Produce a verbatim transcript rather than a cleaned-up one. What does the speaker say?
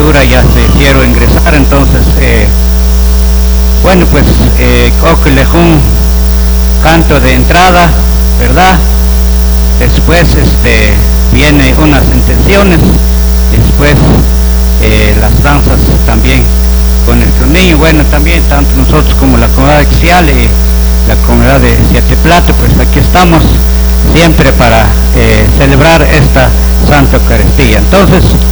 lectura ya se quiero ingresar, entonces eh, bueno, pues eh, un canto de entrada, ¿verdad? Después este viene unas intenciones, después eh, las danzas también con nuestros niños. Bueno, también tanto nosotros como la comunidad de Xial y la comunidad de Siete Plato, pues aquí estamos siempre para eh, celebrar esta Santa Eucaristía. Entonces